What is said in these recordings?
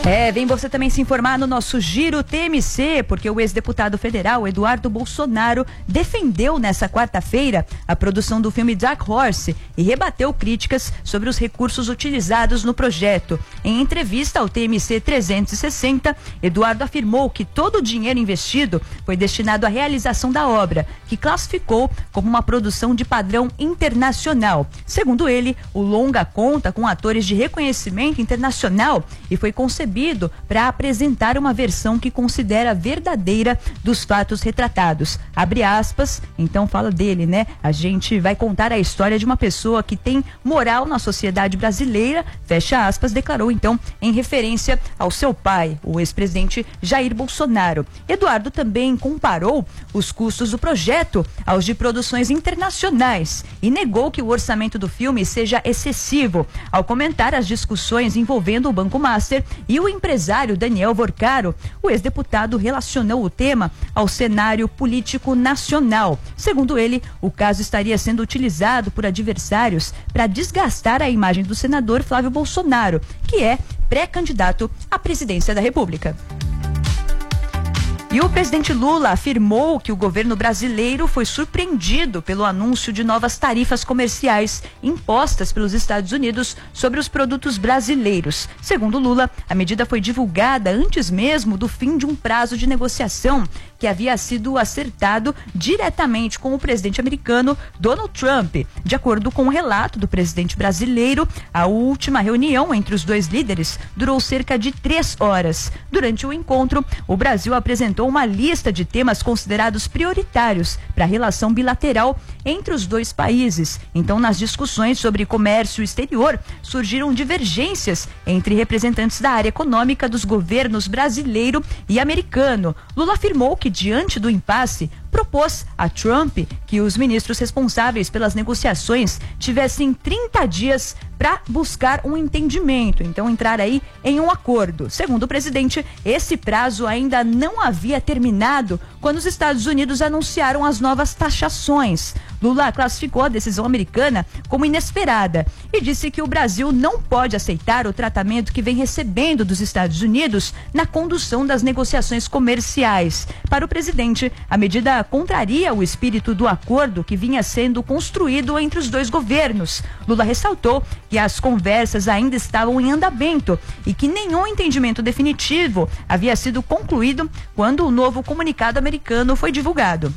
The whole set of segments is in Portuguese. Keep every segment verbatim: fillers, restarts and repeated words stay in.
É, vem você também se informar no nosso Giro T M C, porque o ex-deputado federal Eduardo Bolsonaro defendeu nessa quarta-feira a produção do filme Dark Horse e rebateu críticas sobre os recursos utilizados no projeto. Em entrevista ao T M C trezentos e sessenta, Eduardo afirmou que todo o dinheiro investido foi destinado à realização da obra, que classificou como uma produção de padrão internacional. Segundo ele, o longa conta com atores de reconhecimento internacional e foi concebido para apresentar uma versão que considera verdadeira dos fatos retratados. Abre aspas, então fala dele, né? A gente vai contar a história de uma pessoa que tem moral na sociedade brasileira, fecha aspas, declarou então em referência ao seu pai, o ex-presidente Jair Bolsonaro. Eduardo também comparou os custos do projeto aos de produções internacionais e negou que o orçamento do filme seja excessivo, ao comentar as discussões envolvendo o Banco Master e o empresário Daniel Vorcaro. O ex-deputado relacionou o tema ao cenário político nacional. Segundo ele, o caso estaria sendo utilizado por adversários para desgastar a imagem do senador Flávio Bolsonaro, que é pré-candidato à presidência da República. E o presidente Lula afirmou que o governo brasileiro foi surpreendido pelo anúncio de novas tarifas comerciais impostas pelos Estados Unidos sobre os produtos brasileiros. Segundo Lula, a medida foi divulgada antes mesmo do fim de um prazo de negociação que havia sido acertado diretamente com o presidente americano Donald Trump. De acordo com o relato do presidente brasileiro, a última reunião entre os dois líderes durou cerca de três horas. Durante o encontro, o Brasil apresentou uma lista de temas considerados prioritários para a relação bilateral entre os dois países. Então, nas discussões sobre comércio exterior, surgiram divergências entre representantes da área econômica dos governos brasileiro e americano. Lula afirmou que, diante do impasse, propôs a Trump que os ministros responsáveis pelas negociações tivessem trinta dias para buscar um entendimento, então entrar aí em um acordo. Segundo o presidente, esse prazo ainda não havia terminado quando os Estados Unidos anunciaram as novas taxações. Lula classificou a decisão americana como inesperada e disse que o Brasil não pode aceitar o tratamento que vem recebendo dos Estados Unidos na condução das negociações comerciais. Para o presidente, a medida contraria o espírito do acordo que vinha sendo construído entre os dois governos. Lula ressaltou que as conversas ainda estavam em andamento e que nenhum entendimento definitivo havia sido concluído quando o novo comunicado americano foi divulgado.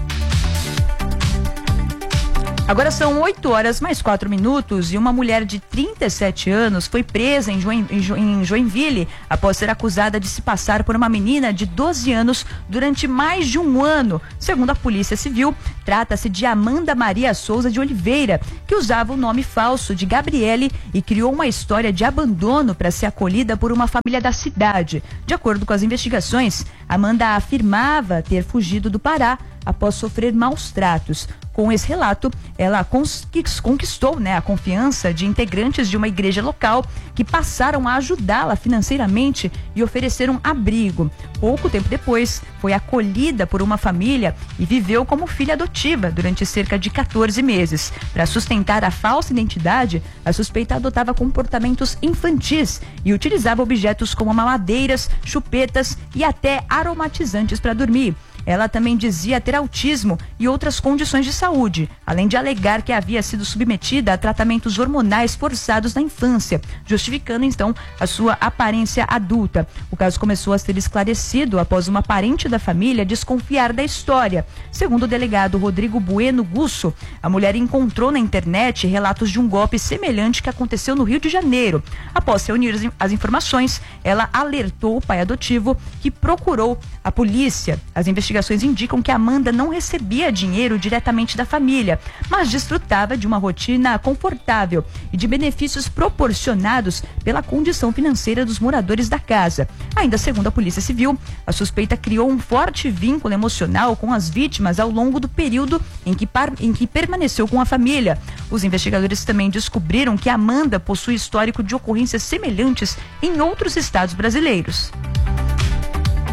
Agora são oito horas mais quatro minutos e uma mulher de trinta e sete anos foi presa em, Join, em Joinville após ser acusada de se passar por uma menina de doze anos durante mais de um ano. Segundo a Polícia Civil, trata-se de Amanda Maria Souza de Oliveira, que usava o nome falso de Gabriele e criou uma história de abandono para ser acolhida por uma família da cidade. De acordo com as investigações, Amanda afirmava ter fugido do Pará após sofrer maus tratos. Com esse relato, ela conquistou, né, a confiança de integrantes de uma igreja local que passaram a ajudá-la financeiramente e ofereceram abrigo. Pouco tempo depois, foi acolhida por uma família e viveu como filha adotiva durante cerca de quatorze meses. Para sustentar a falsa identidade, a suspeita adotava comportamentos infantis e utilizava objetos como mamadeiras, chupetas e até aromatizantes para dormir. Ela também dizia ter autismo e outras condições de saúde, além de alegar que havia sido submetida a tratamentos hormonais forçados na infância, justificando então a sua aparência adulta. O caso começou a ser esclarecido após uma parente da família desconfiar da história. Segundo o delegado Rodrigo Bueno Gusso, a mulher encontrou na internet relatos de um golpe semelhante que aconteceu no Rio de Janeiro. Após reunir as informações, ela alertou o pai adotivo, que procurou a polícia. As investigações indicam que Amanda não recebia dinheiro diretamente da família, mas desfrutava de uma rotina confortável e de benefícios proporcionados pela condição financeira dos moradores da casa. Ainda segundo a Polícia Civil, a suspeita criou um forte vínculo emocional com as vítimas ao longo do período em que, par, em que permaneceu com a família. Os investigadores também descobriram que Amanda possui histórico de ocorrências semelhantes em outros estados brasileiros.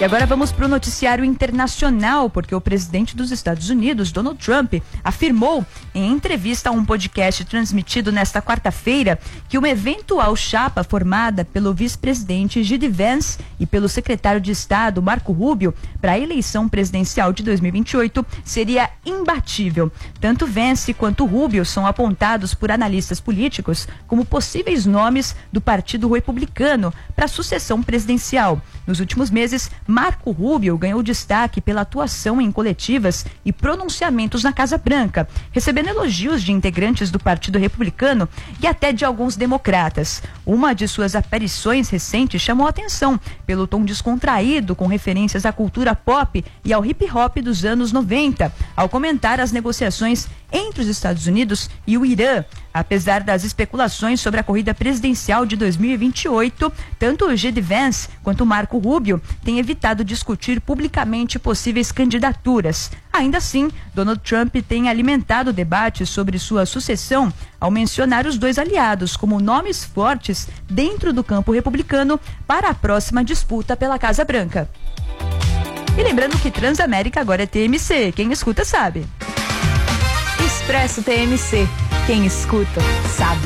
E agora vamos para o noticiário internacional, porque o presidente dos Estados Unidos, Donald Trump, afirmou em entrevista a um podcast transmitido nesta quarta-feira que uma eventual chapa formada pelo vice-presidente J D. Vance e pelo secretário de Estado, Marco Rubio, para a eleição presidencial de dois mil e vinte e oito seria imbatível. Tanto Vance quanto Rubio são apontados por analistas políticos como possíveis nomes do Partido Republicano para a sucessão presidencial. Nos últimos meses, Marco Rubio ganhou destaque pela atuação em coletivas e pronunciamentos na Casa Branca, recebendo elogios de integrantes do Partido Republicano e até de alguns democratas. Uma de suas aparições recentes chamou a atenção pelo tom descontraído com referências à cultura pop e ao hip hop dos anos noventa, ao comentar as negociações entre os Estados Unidos e o Irã. Apesar das especulações sobre a corrida presidencial de dois mil e vinte e oito, tanto o J D. Vance quanto o Marco Rubio têm evitado discutir publicamente possíveis candidaturas. Ainda assim, Donald Trump tem alimentado debates sobre sua sucessão ao mencionar os dois aliados como nomes fortes dentro do campo republicano para a próxima disputa pela Casa Branca. E lembrando que Transamérica agora é T M C, quem escuta sabe. Expresso T M C. Quem escuta, sabe.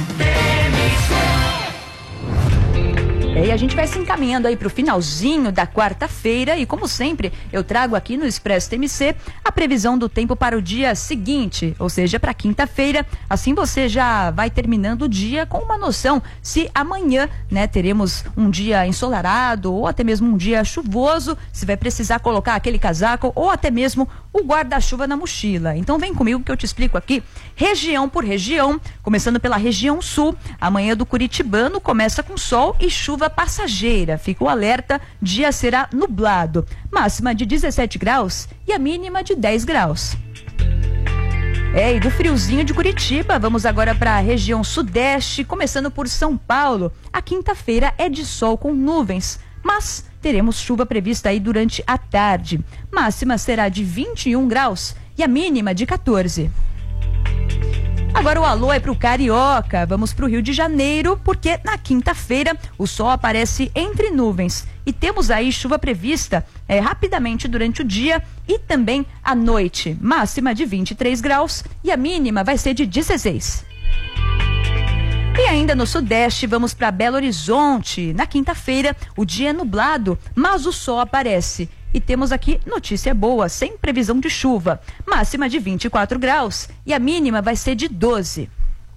E a gente vai se encaminhando aí para o finalzinho da quarta-feira e, como sempre, eu trago aqui no Expresso T M C a previsão do tempo para o dia seguinte, ou seja, para quinta-feira. Assim você já vai terminando o dia com uma noção se amanhã, né, teremos um dia ensolarado ou até mesmo um dia chuvoso, se vai precisar colocar aquele casaco ou até mesmo o guarda-chuva na mochila. Então vem comigo que eu te explico aqui, região por região, começando pela região sul. Amanhã do Curitibano começa com sol e chuva passageira. Fica o alerta, dia será nublado. Máxima de dezessete graus e a mínima de dez graus. É, e do friozinho de Curitiba, vamos agora para a região sudeste, começando por São Paulo. A quinta-feira é de sol com nuvens, mas teremos chuva prevista aí durante a tarde. Máxima será de vinte e um graus e a mínima de quatorze. Agora o alô é pro Carioca, vamos pro Rio de Janeiro, porque na quinta-feira o sol aparece entre nuvens e temos aí chuva prevista é, rapidamente durante o dia e também à noite. Máxima de vinte e três graus e a mínima vai ser de dezesseis. E ainda no sudeste, vamos para Belo Horizonte. Na quinta-feira, o dia é nublado, mas o sol aparece. E temos aqui notícia boa, sem previsão de chuva. Máxima de vinte e quatro graus e a mínima vai ser de doze.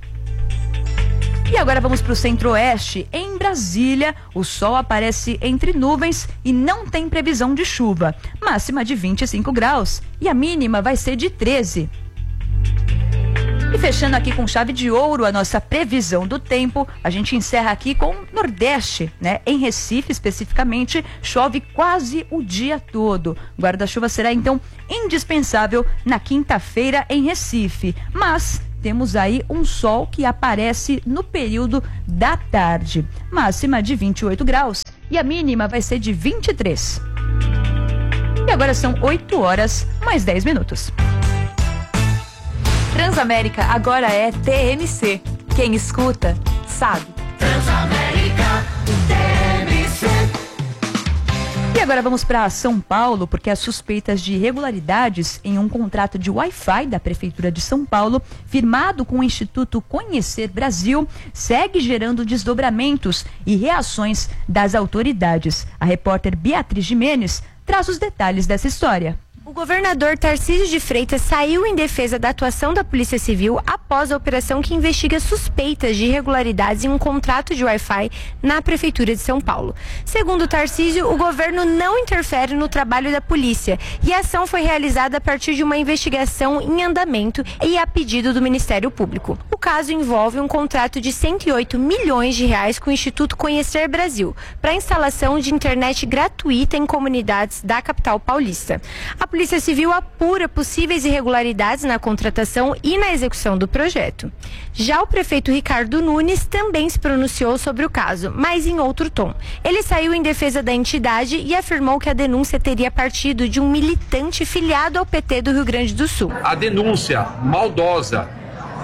E agora vamos para o centro-oeste. Em Brasília, o sol aparece entre nuvens e não tem previsão de chuva. Máxima de vinte e cinco graus e a mínima vai ser de treze. E fechando aqui com chave de ouro a nossa previsão do tempo, a gente encerra aqui com o Nordeste, né? Em Recife, especificamente, chove quase o dia todo. Guarda-chuva será, então, indispensável na quinta-feira em Recife. Mas temos aí um sol que aparece no período da tarde. Máxima de vinte e oito graus e a mínima vai ser de vinte e três. E agora são oito horas mais dez minutos. Transamérica agora é T M C. Quem escuta, sabe. Transamérica T M C. E agora vamos para São Paulo, porque as suspeitas de irregularidades em um contrato de Wi-Fi da Prefeitura de São Paulo, firmado com o Instituto Conhecer Brasil, segue gerando desdobramentos e reações das autoridades. A repórter Beatriz Jimenez traz os detalhes dessa história. O governador Tarcísio de Freitas saiu em defesa da atuação da Polícia Civil após a operação que investiga suspeitas de irregularidades em um contrato de Wi-Fi na Prefeitura de São Paulo. Segundo Tarcísio, o governo não interfere no trabalho da polícia e a ação foi realizada a partir de uma investigação em andamento e a pedido do Ministério Público. O caso envolve um contrato de cento e oito milhões de reais com o Instituto Conhecer Brasil para a instalação de internet gratuita em comunidades da capital paulista. A A Polícia Civil apura possíveis irregularidades na contratação e na execução do projeto. Já o prefeito Ricardo Nunes também se pronunciou sobre o caso, mas em outro tom. Ele saiu em defesa da entidade e afirmou que a denúncia teria partido de um militante filiado ao P T do Rio Grande do Sul. A denúncia maldosa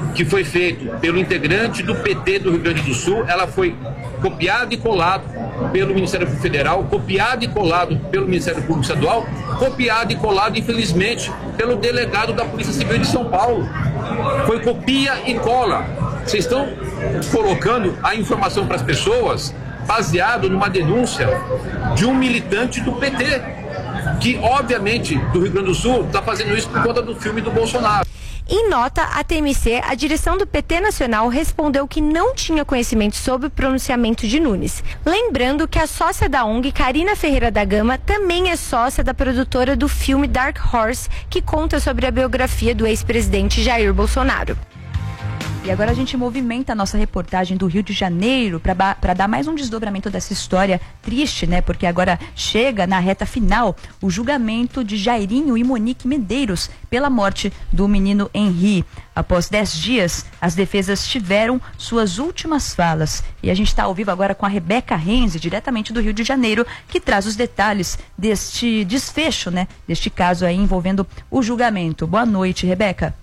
que foi feito pelo integrante do P T do Rio Grande do Sul, ela foi copiada e colado pelo Ministério Público Federal, copiado e colado pelo Ministério Público Estadual, copiado e colado, infelizmente, pelo delegado da Polícia Civil de São Paulo. Foi copia e cola. Vocês estão colocando a informação para as pessoas baseado numa denúncia de um militante do P T, que, obviamente, do Rio Grande do Sul, está fazendo isso por conta do filme do Bolsonaro. Em nota à T M C, a direção do P T Nacional respondeu que não tinha conhecimento sobre o pronunciamento de Nunes. Lembrando que a sócia da O N G, Karina Ferreira da Gama, também é sócia da produtora do filme Dark Horse, que conta sobre a biografia do ex-presidente Jair Bolsonaro. E agora a gente movimenta a nossa reportagem do Rio de Janeiro para dar mais um desdobramento dessa história triste, né? Porque agora chega na reta final o julgamento de Jairinho e Monique Medeiros pela morte do menino Henri. Após dez dias, as defesas tiveram suas últimas falas. E a gente está ao vivo agora com a Rebeca Renzi, diretamente do Rio de Janeiro, que traz os detalhes deste desfecho, né? Deste caso aí envolvendo o julgamento. Boa noite, Rebeca.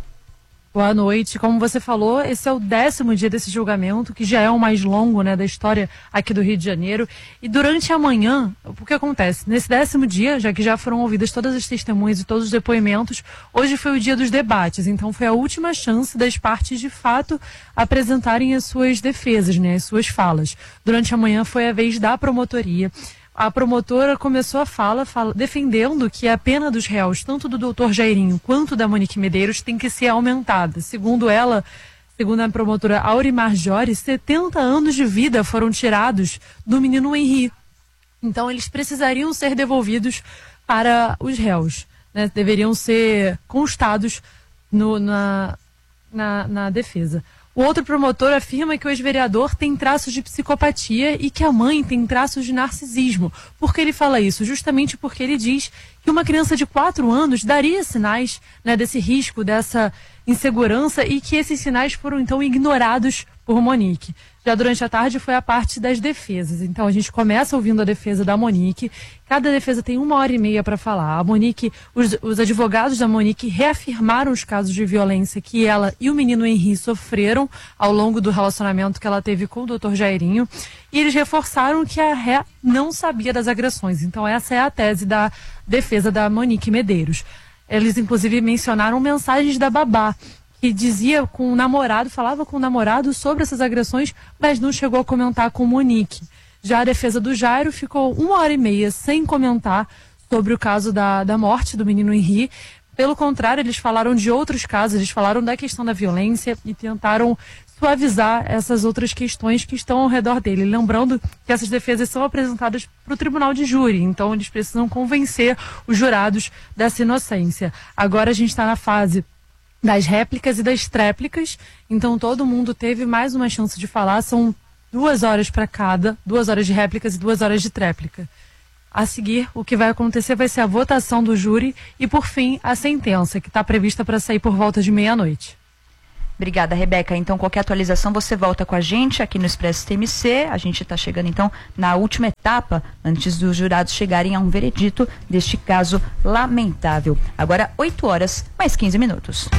Boa noite. Como você falou, esse é o décimo dia desse julgamento, que já é o mais longo, né, da história aqui do Rio de Janeiro. E durante a manhã, o que acontece? Nesse décimo dia, já que já foram ouvidas todas as testemunhas e todos os depoimentos, hoje foi o dia dos debates. Então foi a última chance das partes, de fato, apresentarem as suas defesas, né, as suas falas. Durante a manhã foi a vez da promotoria. A promotora começou a fala, fala defendendo que a pena dos réus, tanto do doutor Jairinho quanto da Monique Medeiros, tem que ser aumentada. Segundo ela, segundo a promotora Aurimar Jori, setenta anos de vida foram tirados do menino Henri. Então eles precisariam ser devolvidos para os réus, né? Deveriam ser constados no, na, na, na defesa. O outro promotor afirma que o ex-vereador tem traços de psicopatia e que a mãe tem traços de narcisismo. Por que ele fala isso? Justamente porque ele diz que uma criança de quatro anos daria sinais, né, desse risco, dessa insegurança, e que esses sinais foram então ignorados por Monique. Já durante a tarde foi a parte das defesas. Então a gente começa ouvindo a defesa da Monique. Cada defesa tem uma hora e meia para falar. A Monique, os, os advogados da Monique reafirmaram os casos de violência que ela e o menino Henri sofreram ao longo do relacionamento que ela teve com o doutor Jairinho. E eles reforçaram que a ré não sabia das agressões. Então essa é a tese da defesa da Monique Medeiros. Eles inclusive mencionaram mensagens da babá, que dizia com o namorado, falava com o namorado sobre essas agressões, mas não chegou a comentar com Monique. Já a defesa do Jairo ficou uma hora e meia sem comentar sobre o caso da, da morte do menino Henri. Pelo contrário, eles falaram de outros casos, eles falaram da questão da violência e tentaram suavizar essas outras questões que estão ao redor dele. Lembrando que essas defesas são apresentadas para o tribunal de júri, então eles precisam convencer os jurados dessa inocência. Agora a gente está na fase das réplicas e das tréplicas, então todo mundo teve mais uma chance de falar. São duas horas para cada, duas horas de réplicas e duas horas de tréplica. A seguir, o que vai acontecer vai ser a votação do júri e, por fim, a sentença, que está prevista para sair por volta de meia-noite. Obrigada, Rebeca. Então, qualquer atualização, você volta com a gente aqui no Expresso T M C. A gente está chegando, então, na última etapa, antes dos jurados chegarem a um veredito deste caso lamentável. Agora, oito horas, mais quinze minutos.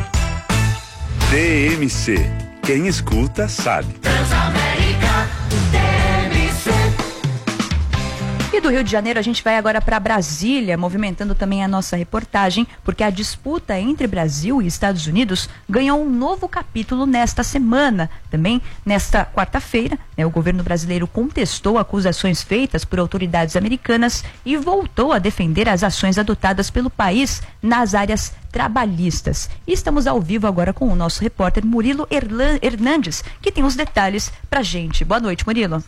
T M C. Quem escuta, sabe. Transamérica, T M C. E do Rio de Janeiro a gente vai agora para Brasília, movimentando também a nossa reportagem, porque a disputa entre Brasil e Estados Unidos ganhou um novo capítulo nesta semana. Também nesta quarta-feira, né, o governo brasileiro contestou acusações feitas por autoridades americanas e voltou a defender as ações adotadas pelo país nas áreas trabalhistas. E estamos ao vivo agora com o nosso repórter Murilo Erlan- Hernandes, que tem os detalhes pra gente. Boa noite, Murilo.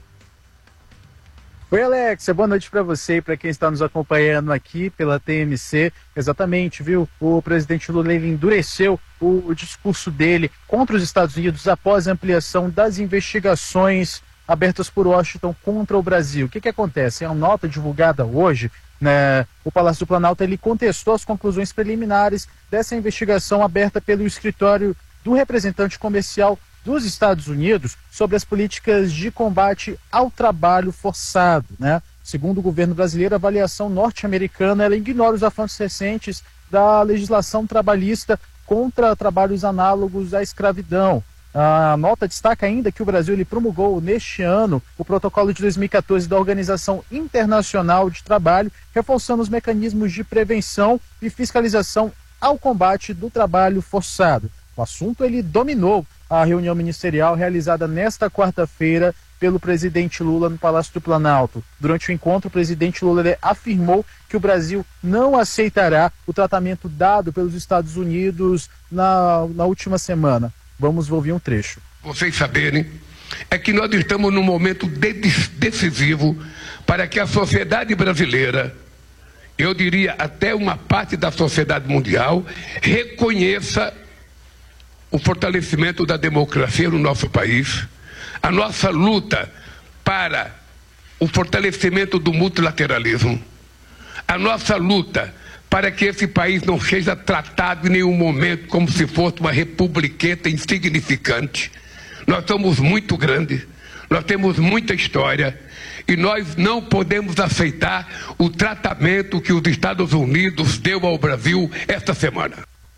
Oi, Alexia, boa noite para você e para quem está nos acompanhando aqui pela T M C. Exatamente, viu? O presidente Lula, ele endureceu o, o discurso dele contra os Estados Unidos após a ampliação das investigações abertas por Washington contra o Brasil. O que que acontece? É uma nota divulgada hoje, né? O Palácio do Planalto, ele contestou as conclusões preliminares dessa investigação aberta pelo escritório do representante comercial dos Estados Unidos sobre as políticas de combate ao trabalho forçado, né? Segundo o governo brasileiro, a avaliação norte-americana, ela ignora os avanços recentes da legislação trabalhista contra trabalhos análogos à escravidão. A nota destaca ainda que o Brasil ele promulgou neste ano o protocolo de dois mil e quatorze da Organização Internacional de Trabalho, reforçando os mecanismos de prevenção e fiscalização ao combate do trabalho forçado. O assunto ele dominou a reunião ministerial realizada nesta quarta-feira pelo presidente Lula no Palácio do Planalto. Durante o encontro, o presidente Lula ele afirmou que o Brasil não aceitará o tratamento dado pelos Estados Unidos na, na última semana. Vamos ouvir um trecho. Vocês saberem, é que nós estamos num momento de decisivo para que a sociedade brasileira, eu diria até uma parte da sociedade mundial, reconheça o fortalecimento da democracia no nosso país, a nossa luta para o fortalecimento do multilateralismo, a nossa luta para que esse país não seja tratado em nenhum momento como se fosse uma republiqueta insignificante. Nós somos muito grandes, nós temos muita história e nós não podemos aceitar o tratamento que os Estados Unidos deu ao Brasil esta semana.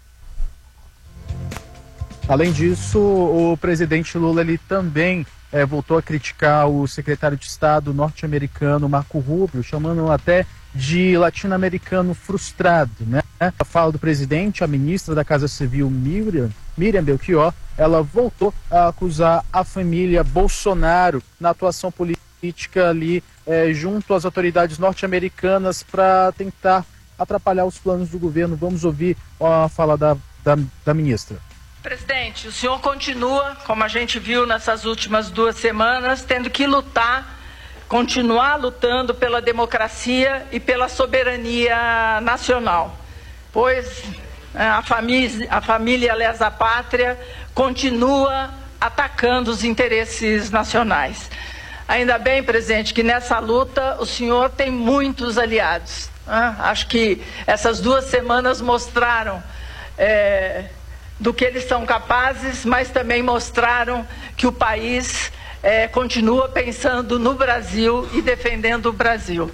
Além disso, o presidente Lula ele também é, voltou a criticar o secretário de Estado norte-americano Marco Rubio, chamando até de latino-americano frustrado, né? A fala do presidente, a ministra da Casa Civil, Miriam, Miriam Belchior, ela voltou a acusar a família Bolsonaro na atuação política ali é, junto às autoridades norte-americanas para tentar atrapalhar os planos do governo. Vamos ouvir a fala da, da, da ministra. Presidente, o senhor continua, como a gente viu nessas últimas duas semanas, tendo que lutar, continuar lutando pela democracia e pela soberania nacional, pois a família, a família lesa pátria continua atacando os interesses nacionais. Ainda bem, presidente, que nessa luta o senhor tem muitos aliados. Acho que essas duas semanas mostraram é, do que eles são capazes, mas também mostraram que o país é, continua pensando no Brasil e defendendo o Brasil.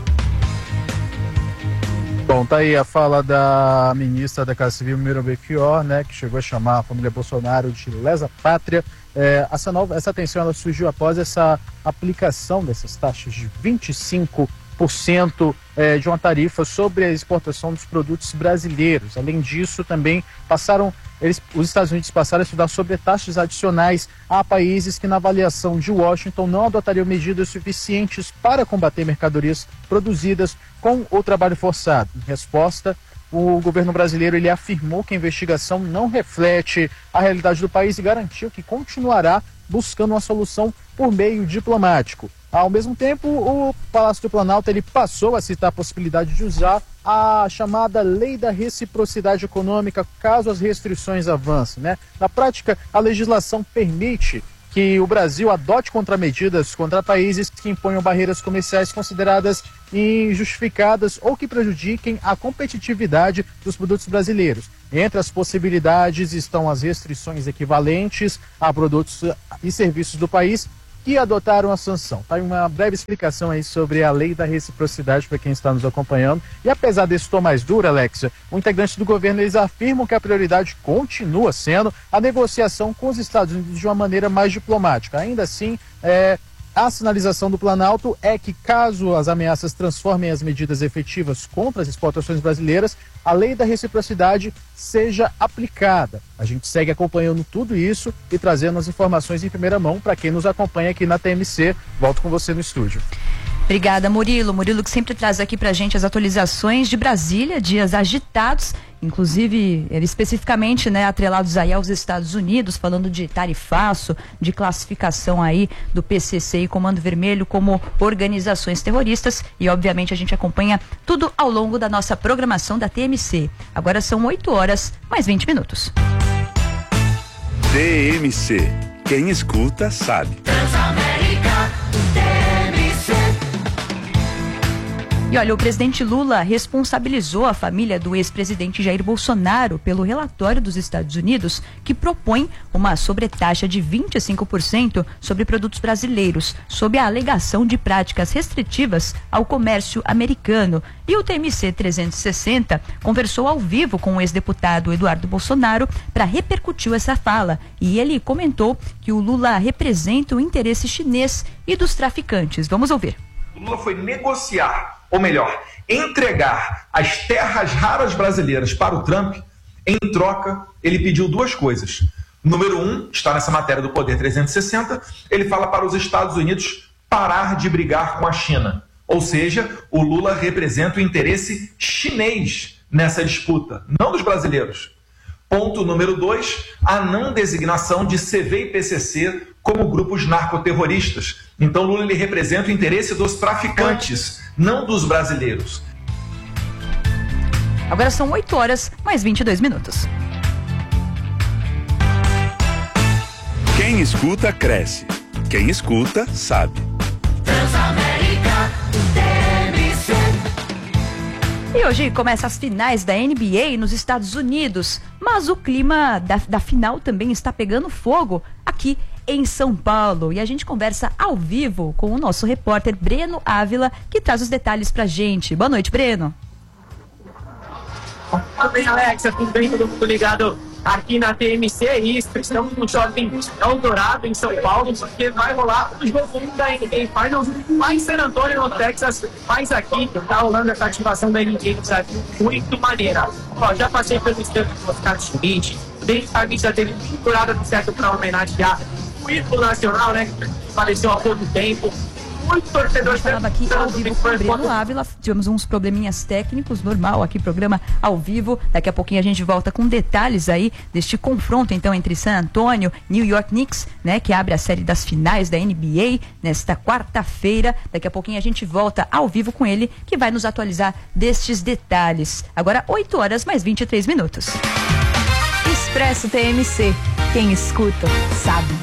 Bom, tá aí a fala da ministra da Casa Civil, Miriam Belchior, né, que chegou a chamar a família Bolsonaro de lesa pátria. É, essa, nova, essa atenção ela surgiu após essa aplicação dessas taxas de vinte e cinco por cento é, de uma tarifa sobre a exportação dos produtos brasileiros. Além disso, também passaram, eles, os Estados Unidos passaram a estudar sobre taxas adicionais a países que, na avaliação de Washington, não adotariam medidas suficientes para combater mercadorias produzidas com o trabalho forçado. Em resposta, o governo brasileiro ele afirmou que a investigação não reflete a realidade do país e garantiu que continuará buscando uma solução por meio diplomático. Ao mesmo tempo, o Palácio do Planalto ele passou a citar a possibilidade de usar a chamada Lei da Reciprocidade Econômica caso as restrições avancem, né? Na prática, a legislação permite que o Brasil adote contramedidas contra países que imponham barreiras comerciais consideradas injustificadas ou que prejudiquem a competitividade dos produtos brasileiros. Entre as possibilidades estão as restrições equivalentes a produtos e serviços do país que adotaram a sanção. Tá aí uma breve explicação aí sobre a Lei da Reciprocidade para quem está nos acompanhando. E apesar desse tom mais duro, Alexia, os integrantes do governo eles afirmam que a prioridade continua sendo a negociação com os Estados Unidos de uma maneira mais diplomática. Ainda assim, é, a sinalização do Planalto é que, caso as ameaças transformem as medidas efetivas contra as exportações brasileiras, a Lei da Reciprocidade seja aplicada. A gente segue acompanhando tudo isso e trazendo as informações em primeira mão para quem nos acompanha aqui na T M C. Volto com você no estúdio. Obrigada, Murilo. Murilo que sempre traz aqui pra gente as atualizações de Brasília, dias agitados, inclusive especificamente, né, atrelados aí aos Estados Unidos, falando de tarifaço, de classificação aí do P C C e Comando Vermelho como organizações terroristas, e obviamente a gente acompanha tudo ao longo da nossa programação da T M C. Agora são oito horas, mais vinte minutos. T M C. Quem escuta sabe. Transamérica, T M C. E olha, o presidente Lula responsabilizou a família do ex-presidente Jair Bolsonaro pelo relatório dos Estados Unidos que propõe uma sobretaxa de vinte e cinco por cento sobre produtos brasileiros, sob a alegação de práticas restritivas ao comércio americano. E o T M C trezentos e sessenta conversou ao vivo com o ex-deputado Eduardo Bolsonaro para repercutir essa fala. E ele comentou que o Lula representa o interesse chinês e dos traficantes. Vamos ouvir. O Lula foi negociar, ou melhor, entregar as terras raras brasileiras para o Trump. Em troca, ele pediu duas coisas. Número um, está nessa matéria do Poder trezentos e sessenta, ele fala para os Estados Unidos parar de brigar com a China. Ou seja, o Lula representa o interesse chinês nessa disputa, não dos brasileiros. Ponto número dois, a não designação de C V e P C C como grupos narcoterroristas. Então Lula ele representa o interesse dos traficantes, não dos brasileiros. Agora são oito horas, mais vinte e dois minutos. Quem escuta, cresce. Quem escuta, sabe. Transamérica T M C. E hoje começa as finais da N B A nos Estados Unidos, mas o clima da, da final também está pegando fogo aqui em São Paulo. E a gente conversa ao vivo com o nosso repórter Breno Ávila, que traz os detalhes pra gente. Boa noite, Breno. Tudo bem, Alexa? Tudo bem? Todo mundo ligado aqui na T M C? Isso, estamos no shopping Eldorado, em São Paulo, porque vai rolar o jogo um da N B A Finals lá em San Antonio, no Texas, mas aqui tá rolando essa ativação da N B A no Brasil muito maneira. Ó, já passei pelo stand do Oscar Schmidt, desde a já teve pinturada do certo para homenagear o ídolo nacional, né, que faleceu há pouco tempo. Muito torcedor estava aqui ao vivo com o Breno Ávila. Tivemos uns probleminhas técnicos, normal aqui, programa ao vivo. Daqui a pouquinho a gente volta com detalhes aí deste confronto, então, entre San Antonio e New York Knicks, né, que abre a série das finais da N B A nesta quarta-feira. Daqui a pouquinho a gente volta ao vivo com ele, que vai nos atualizar destes detalhes. Agora, oito horas mais vinte e três minutos. Expresso T M C. Quem escuta, sabe.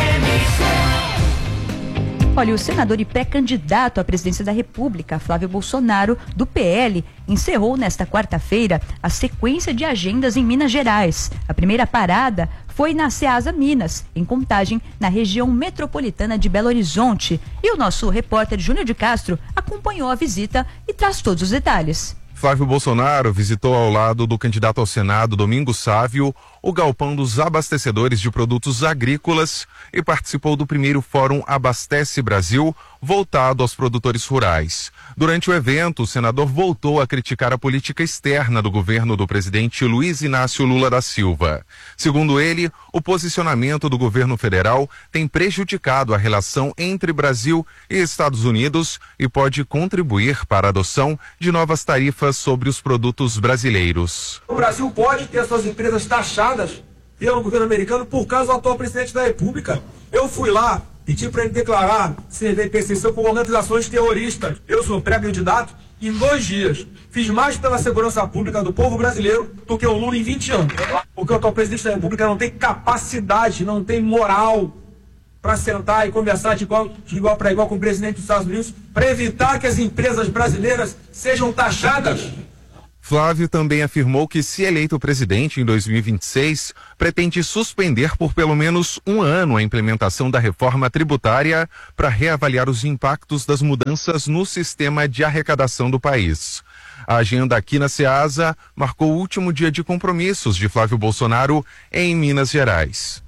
Olha, o senador e pré-candidato à presidência da República, Flávio Bolsonaro, do P L, encerrou nesta quarta-feira a sequência de agendas em Minas Gerais. A primeira parada foi na Ceasa Minas, em Contagem, na região metropolitana de Belo Horizonte. E o nosso repórter Júnior de Castro acompanhou a visita e traz todos os detalhes. Flávio Bolsonaro visitou ao lado do candidato ao Senado, Domingos Sávio, o galpão dos abastecedores de produtos agrícolas e participou do primeiro Fórum Abastece Brasil, voltado aos produtores rurais. Durante o evento, o senador voltou a criticar a política externa do governo do presidente Luiz Inácio Lula da Silva. Segundo ele, o posicionamento do governo federal tem prejudicado a relação entre Brasil e Estados Unidos e pode contribuir para a adoção de novas tarifas sobre os produtos brasileiros. O Brasil pode ter suas empresas taxadas pelo governo americano por causa do atual presidente da República. Eu fui lá, pedi para ele declarar C V e P C C como organizações terroristas. Eu sou pré-candidato em dois dias. Fiz mais pela segurança pública do povo brasileiro do que o Lula em vinte anos. Porque o atual presidente da República não tem capacidade, não tem moral para sentar e conversar de igual, de igual para igual com o presidente dos Estados Unidos para evitar que as empresas brasileiras sejam taxadas. Flávio também afirmou que, se eleito presidente em dois mil e vinte e seis, pretende suspender por pelo menos um ano a implementação da reforma tributária para reavaliar os impactos das mudanças no sistema de arrecadação do país. A agenda aqui na Ceasa marcou o último dia de compromissos de Flávio Bolsonaro em Minas Gerais.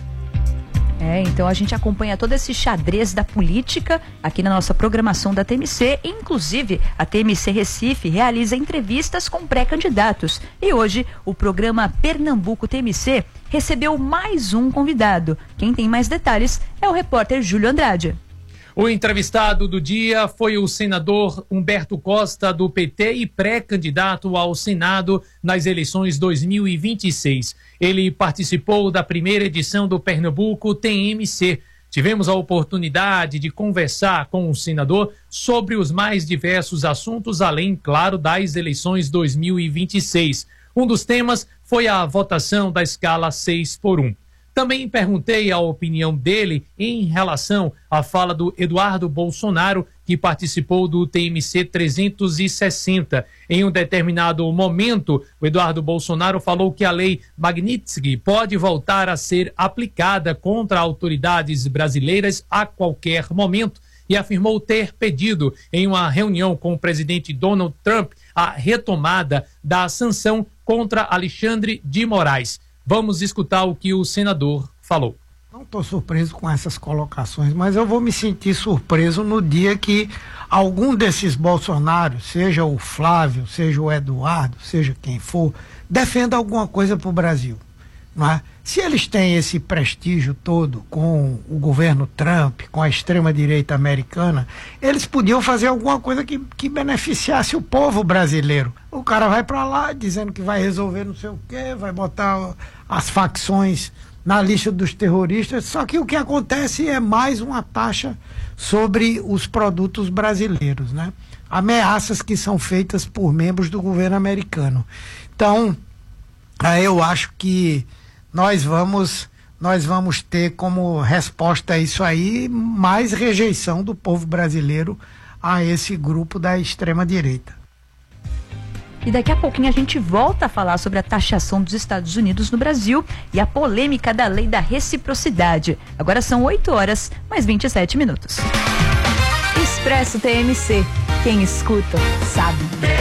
É, então a gente acompanha todo esse xadrez da política aqui na nossa programação da T M C. Inclusive, a T M C Recife realiza entrevistas com pré-candidatos. E hoje, o programa Pernambuco T M C recebeu mais um convidado. Quem tem mais detalhes é o repórter Júlio Andrade. O entrevistado do dia foi o senador Humberto Costa, do P T e pré-candidato ao Senado nas eleições dois mil e vinte e seis. Ele participou da primeira edição do Pernambuco T M C. Tivemos a oportunidade de conversar com o senador sobre os mais diversos assuntos, além, claro, das eleições dois mil e vinte e seis. Um dos temas foi a votação da escala seis por um. Também perguntei a opinião dele em relação à fala do Eduardo Bolsonaro, que participou do T M C trezentos e sessenta. Em um determinado momento, o Eduardo Bolsonaro falou que a lei Magnitsky pode voltar a ser aplicada contra autoridades brasileiras a qualquer momento e afirmou ter pedido em uma reunião com o presidente Donald Trump a retomada da sanção contra Alexandre de Moraes. Vamos escutar o que o senador falou. Não estou surpreso com essas colocações, mas eu vou me sentir surpreso no dia que algum desses Bolsonaros, seja o Flávio, seja o Eduardo, seja quem for, defenda alguma coisa para o Brasil. Não é? Se eles têm esse prestígio todo com o governo Trump, com a extrema-direita americana, eles podiam fazer alguma coisa que, que beneficiasse o povo brasileiro. O cara vai para lá dizendo que vai resolver não sei o quê, vai botar as facções na lista dos terroristas, só que o que acontece é mais uma taxa sobre os produtos brasileiros, né? Ameaças que são feitas por membros do governo americano. Então, eu acho que nós vamos, nós vamos ter como resposta a isso aí mais rejeição do povo brasileiro a esse grupo da extrema-direita. E daqui a pouquinho a gente volta a falar sobre a taxação dos Estados Unidos no Brasil e a polêmica da lei da reciprocidade. Agora são oito horas, mais vinte e sete minutos. Expresso T M C. Quem escuta, sabe.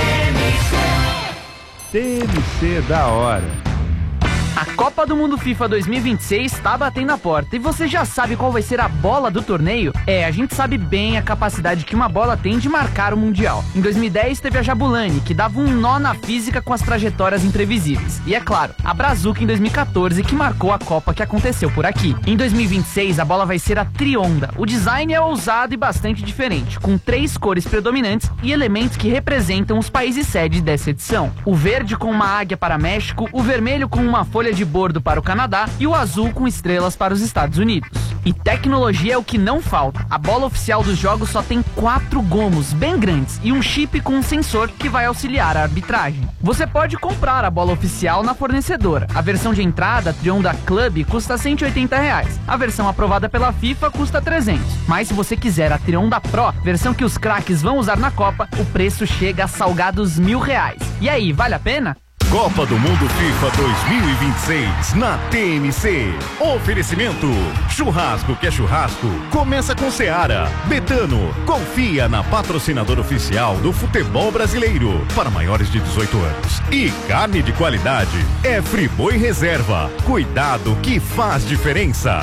T M C da hora. A Copa do Mundo FIFA dois mil e vinte e seis está batendo a porta e você já sabe qual vai ser a bola do torneio? É, a gente sabe bem a capacidade que uma bola tem de marcar o Mundial. Em dois mil e dez teve a Jabulani, que dava um nó na física com as trajetórias imprevisíveis. E é claro, a Brazuca em dois mil e quatorze, que marcou a Copa que aconteceu por aqui. Em dois mil e vinte e seis a bola vai ser a Trionda. O design é ousado e bastante diferente, com três cores predominantes e elementos que representam os países sede dessa edição. O verde com uma águia para México, o vermelho com uma folha de bordo para o Canadá e o azul com estrelas para os Estados Unidos. E tecnologia é o que não falta. A bola oficial dos jogos só tem quatro gomos bem grandes e um chip com um sensor que vai auxiliar a arbitragem. Você pode comprar a bola oficial na fornecedora. A versão de entrada, Trionda Club, custa cento e oitenta reais. A versão aprovada pela FIFA custa trezentos. Mas se você quiser a Trionda Pro, versão que os craques vão usar na Copa, o preço chega a salgados mil reais. E aí, vale a pena? Copa do Mundo FIFA dois mil e vinte e seis na T M C. Oferecimento: churrasco que é churrasco, começa com Seara. Betano, confia na patrocinadora oficial do futebol brasileiro para maiores de dezoito anos. E carne de qualidade é Friboi Reserva. Cuidado que faz diferença.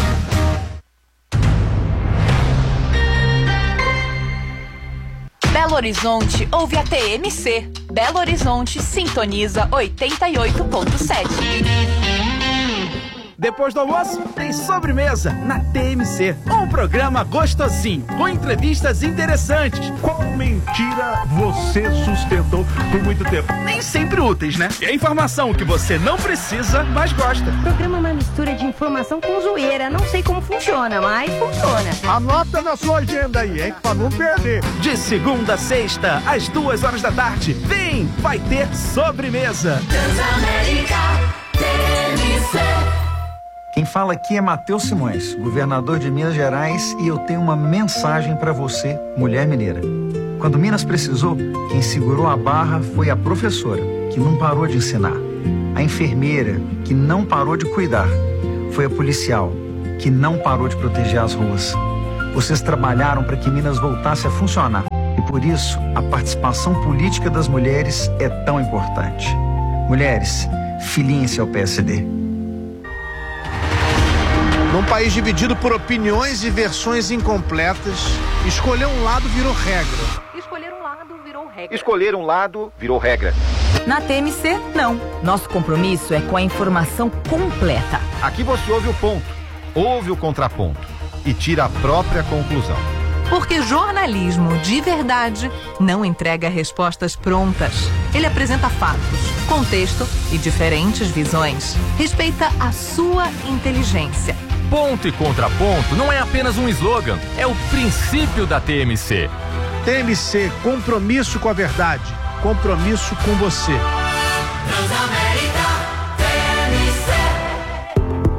Belo Horizonte ouve a T M C. Belo Horizonte sintoniza oitenta e oito ponto sete. Depois do almoço, tem sobremesa na T M C. Um programa gostosinho, com entrevistas interessantes. Qual mentira você sustentou por muito tempo? Nem sempre úteis, né? É informação que você não precisa, mas gosta. O programa é uma mistura de informação com zoeira. Não sei como funciona, mas funciona. Anota na sua agenda aí, hein? Pra não perder. De segunda a sexta, às duas horas da tarde. Vem, vai ter sobremesa. Transamérica, T M C. Quem fala aqui é Matheus Simões, governador de Minas Gerais, e eu tenho uma mensagem para você, mulher mineira. Quando Minas precisou, quem segurou a barra foi a professora, que não parou de ensinar. A enfermeira, que não parou de cuidar. Foi a policial, que não parou de proteger as ruas. Vocês trabalharam para que Minas voltasse a funcionar. E por isso, a participação política das mulheres é tão importante. Mulheres, filinhem-se ao P S D. Num país dividido por opiniões e versões incompletas, escolher um lado virou regra. Escolher um lado virou regra. Escolher um lado virou regra. Na T M C, não. Nosso compromisso é com a informação completa. Aqui você ouve o ponto, ouve o contraponto e tira a própria conclusão. Porque jornalismo de verdade não entrega respostas prontas. Ele apresenta fatos, contexto e diferentes visões. Respeita a sua inteligência. Ponto e contraponto não é apenas um slogan, é o princípio da T M C. T M C, compromisso com a verdade, compromisso com você. Transamérica, T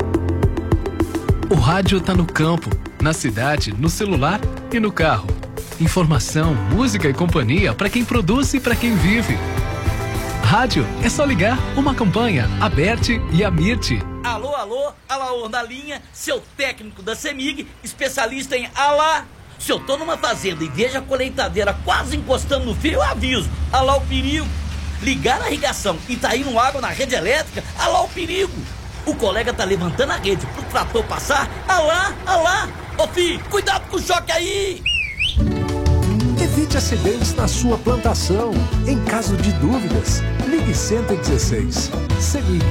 M C. O rádio tá no campo, na cidade, no celular e no carro. Informação, música e companhia para quem produz e para quem vive. Rádio, é só ligar uma campanha, a Bert e a Mirte. Alô, alô, Alaor na linha, seu técnico da CEMIG, especialista em alá. Se eu tô numa fazenda e vejo a colheitadeira quase encostando no fio, eu aviso. Alá o perigo. Ligar a irrigação e tá indo água na rede elétrica, alá o perigo. O colega tá levantando a rede pro trator passar, alá, alá. Ô filho, cuidado com o choque aí. Evite acidentes na sua plantação. Em caso de dúvidas, ligue cento e dezesseis. CEMIG.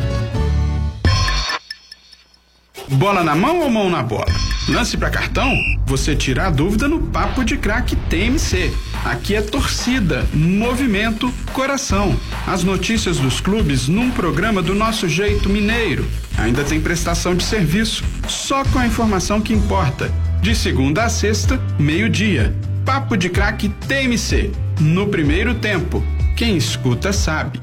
Bola na mão ou mão na bola? Lance pra cartão? Você tira a dúvida no Papo de Craque T M C. Aqui é torcida, movimento, coração. As notícias dos clubes num programa do nosso jeito mineiro. Ainda tem prestação de serviço, só com a informação que importa. De segunda a sexta, meio-dia. Papo de Craque T M C. No primeiro tempo. Quem escuta sabe.